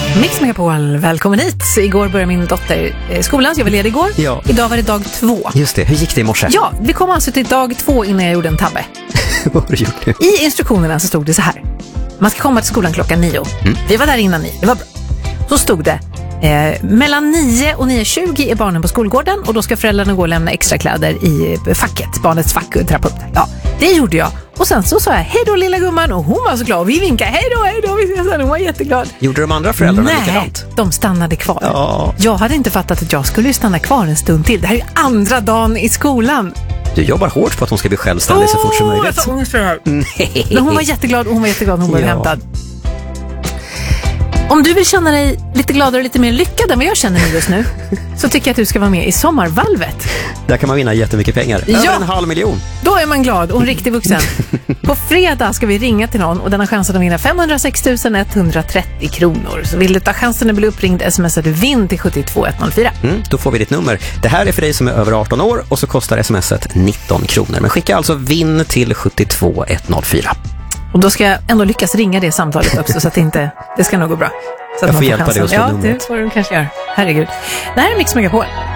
Mix Megapol, välkommen hit. Igår började min dotter skolan, så jag var ledig igår. Ja. Idag var det dag 2. Just det, hur gick det i morse? Ja, vi kom alltså till dag 2 innan jag gjorde en tabbe. Vad har du gjort nu? I instruktionerna så stod det så här. Man ska komma till skolan klockan 9. Vi var där innan 9, det var bra. Så stod det, mellan 9 och 9:20 är barnen på skolgården och då ska föräldrarna gå och lämna extra kläder i facket, barnets fack och trappa upp. Ja, det gjorde jag. Och sen så sa jag, hej då lilla gumman, och hon var så glad. Vi vinkade, hej då, vi ses sen. Hon var jätteglad. Gjorde de andra föräldrarna likadant? Nej, de stannade kvar. Ja. Jag hade inte fattat att jag skulle stanna kvar en stund till. Det här är andra dagen i skolan. Du jobbar hårt på att hon ska bli självständig så fort som möjligt. Nej. Men hon var jätteglad, hon blev hämtad. Om du vill känna dig lite gladare och lite mer lyckad än vad jag känner mig just nu, så tycker jag att du ska vara med i Sommarvalvet. Där kan man vinna jättemycket pengar. Ja. Över 500 000. Då är man glad och en riktig vuxen. På fredag ska vi ringa till någon och den har chansen att vinna 506 130 kronor. Så vill du ta chansen att bli uppringd, smsar du vinn till 72104. Då får vi ditt nummer. Det här är för dig som är över 18 år och så kostar smset 19 kronor. Men skicka alltså vinn till 72104. Och då ska jag ändå lyckas ringa det samtalet också så att det ska nog gå bra. Så att jag man får hjälpa dig att slå numret. Ja, det får du kanske göra. Herregud. Det här är Mix Megapol.